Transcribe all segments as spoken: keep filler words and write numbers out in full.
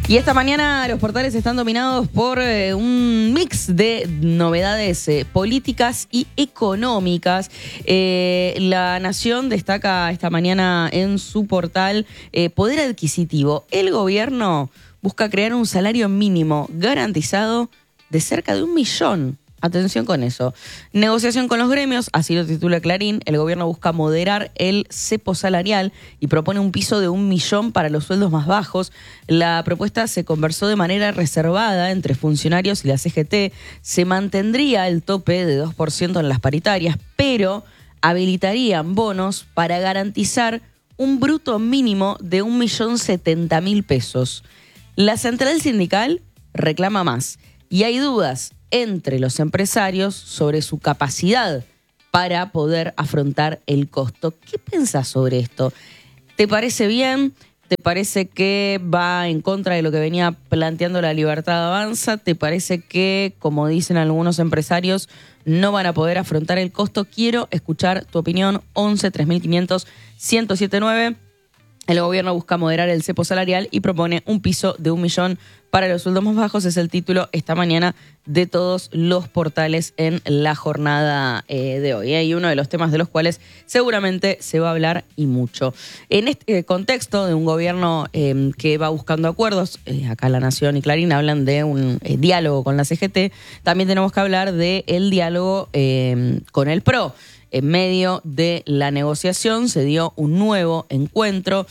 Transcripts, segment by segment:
Y esta mañana los portales están dominados por eh, un mix de novedades eh, políticas y económicas. Eh, La Nación destaca esta mañana en su portal eh, poder adquisitivo. El gobierno busca crear un salario mínimo garantizado de cerca de un millón. Atención con eso. Negociación con los gremios, así lo titula Clarín. El gobierno busca moderar el cepo salarial y propone un piso de un millón para los sueldos más bajos. La propuesta se conversó de manera reservada entre funcionarios y la C G T. Se mantendría el tope de dos por ciento en las paritarias, pero habilitarían bonos para garantizar un bruto mínimo de un millón setenta mil pesos. La central sindical reclama más y hay dudas entre los empresarios sobre su capacidad para poder afrontar el costo. ¿Qué pensás sobre esto? ¿Te parece bien? ¿Te parece que va en contra de lo que venía planteando La Libertad Avanza? ¿Te parece que, como dicen algunos empresarios, no van a poder afrontar el costo? Quiero escuchar tu opinión. once, tres mil quinientos, ciento setenta y nueve. El gobierno busca moderar el cepo salarial y propone un piso de un millón para los sueldos más bajos. Es el título esta mañana de todos los portales en la jornada eh, de hoy. ¿eh? Y uno de los temas de los cuales seguramente se va a hablar y mucho. En este contexto de un gobierno eh, que va buscando acuerdos, eh, acá La Nación y Clarín hablan de un eh, diálogo con la C G T, también tenemos que hablar del diálogo eh, con el PRO. En medio de la negociación se dio un nuevo encuentro.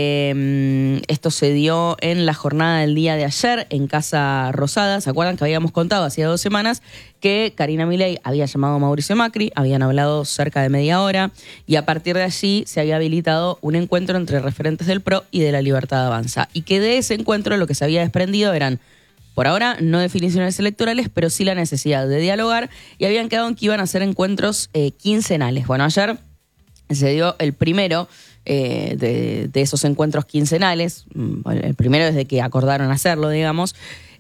Eh, esto se dio en la jornada del día de ayer en Casa Rosada. ¿Se acuerdan que habíamos contado hacía dos semanas que Karina Milei había llamado a Mauricio Macri? Habían hablado cerca de media hora y a partir de allí se había habilitado un encuentro entre referentes del PRO y de La Libertad Avanza. Y que de ese encuentro lo que se había desprendido eran, por ahora, no definiciones electorales, pero sí la necesidad de dialogar, y habían quedado en que iban a ser encuentros eh, quincenales. Bueno, ayer se dio el primero eh, de, de esos encuentros quincenales, el primero desde que acordaron hacerlo, digamos.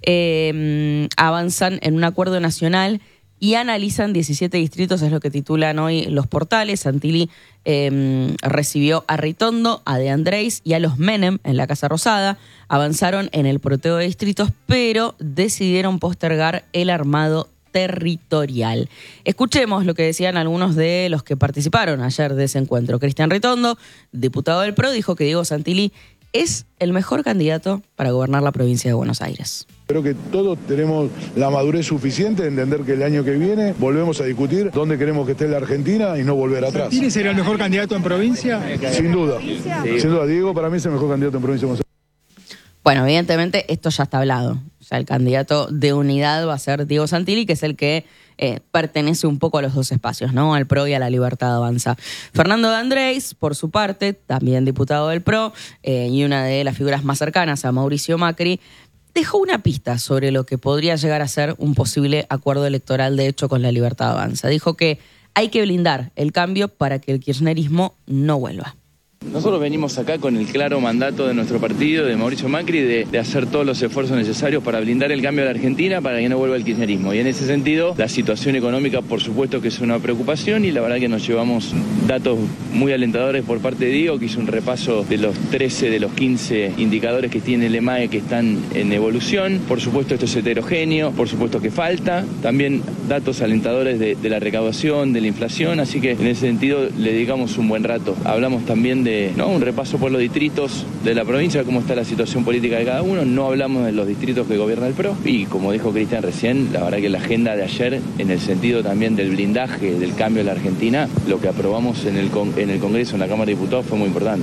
Eh, avanzan en un acuerdo nacional y analizan diecisiete distritos, es lo que titulan hoy los portales. Santilli eh, recibió a Ritondo, a De Andrés y a los Menem en la Casa Rosada. Avanzaron en el porteo de distritos, pero decidieron postergar el armado territorial. Escuchemos lo que decían algunos de los que participaron ayer de ese encuentro. Cristian Ritondo, diputado del PRO, dijo que Diego Santilli es el mejor candidato para gobernar la provincia de Buenos Aires. Creo que todos tenemos la madurez suficiente de entender que el año que viene volvemos a discutir dónde queremos que esté la Argentina y no volver atrás. ¿Santilli será el mejor candidato en provincia? Sin duda, sí. Sin duda. Diego para mí es el mejor candidato en provincia de Buenos Aires. Bueno, evidentemente esto ya está hablado. O sea, el candidato de unidad va a ser Diego Santilli, que es el que eh, pertenece un poco a los dos espacios, ¿no? Al PRO y a La Libertad Avanza. Fernando De Andrés, por su parte, también diputado del PRO eh, y una de las figuras más cercanas a Mauricio Macri, dejó una pista sobre lo que podría llegar a ser un posible acuerdo electoral, de hecho, con La Libertad Avanza. Dijo que hay que blindar el cambio para que el kirchnerismo no vuelva. Nosotros venimos acá con el claro mandato de nuestro partido, de Mauricio Macri, de, de hacer todos los esfuerzos necesarios para blindar el cambio de la Argentina para que no vuelva el kirchnerismo. Y en ese sentido, la situación económica, por supuesto que es una preocupación, y la verdad que nos llevamos datos muy alentadores por parte de Diego, que hizo un repaso de los trece de los quince indicadores que tiene el E M A E que están en evolución. Por supuesto esto es heterogéneo, por supuesto que falta. También datos alentadores de, de la recaudación, de la inflación, así que en ese sentido le dedicamos un buen rato. Hablamos también de De, ¿no? un repaso por los distritos de la provincia, cómo está la situación política de cada uno. No hablamos de los distritos que gobierna el PRO. Y como dijo Cristian recién, la verdad que la agenda de ayer, en el sentido también del blindaje, del cambio de la Argentina, lo que aprobamos en el, en el Congreso, en la Cámara de Diputados, fue muy importante.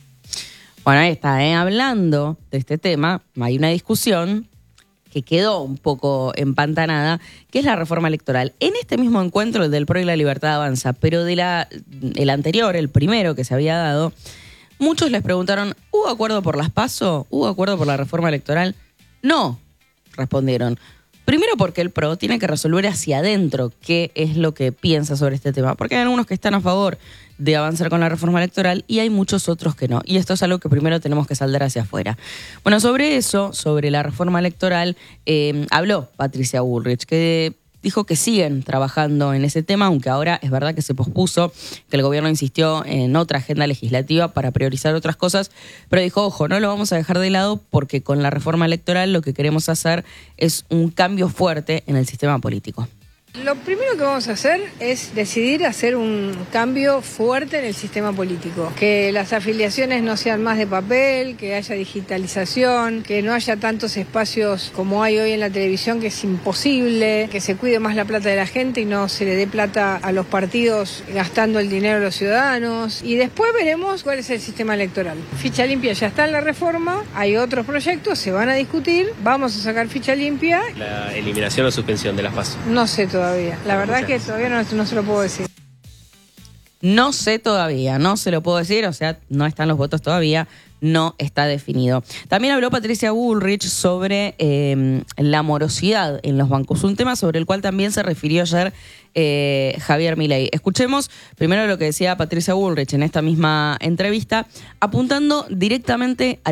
Bueno, ahí está, ¿eh? Hablando de este tema, hay una discusión que quedó un poco empantanada, que es la reforma electoral. En este mismo encuentro, el del PRO y La Libertad Avanza, pero de la el anterior, el primero que se había dado, muchos les preguntaron, ¿hubo acuerdo por las PASO? ¿Hubo acuerdo por la reforma electoral? No, respondieron. Primero porque el PRO tiene que resolver hacia adentro qué es lo que piensa sobre este tema, porque hay algunos que están a favor de avanzar con la reforma electoral y hay muchos otros que no. Y esto es algo que primero tenemos que saldar hacia afuera. Bueno, sobre eso, sobre la reforma electoral, eh, habló Patricia Bullrich, que dijo que siguen trabajando en ese tema, aunque ahora es verdad que se pospuso, que el gobierno insistió en otra agenda legislativa para priorizar otras cosas, pero dijo, ojo, no lo vamos a dejar de lado porque con la reforma electoral lo que queremos hacer es un cambio fuerte en el sistema político. Lo primero que vamos a hacer es decidir hacer un cambio fuerte en el sistema político. Que las afiliaciones no sean más de papel, que haya digitalización, que no haya tantos espacios como hay hoy en la televisión, que es imposible, que se cuide más la plata de la gente y no se le dé plata a los partidos gastando el dinero de los ciudadanos. Y después veremos cuál es el sistema electoral. Ficha limpia ya está en la reforma, hay otros proyectos, se van a discutir, vamos a sacar ficha limpia. La eliminación o suspensión de las PASO. No sé todavía. La verdad es que todavía no, no se lo puedo decir. No sé todavía, no se lo puedo decir, o sea, no están los votos todavía, no está definido. También habló Patricia Bullrich sobre eh, la morosidad en los bancos, un tema sobre el cual también se refirió ayer eh, Javier Milei. Escuchemos primero lo que decía Patricia Bullrich en esta misma entrevista, apuntando directamente a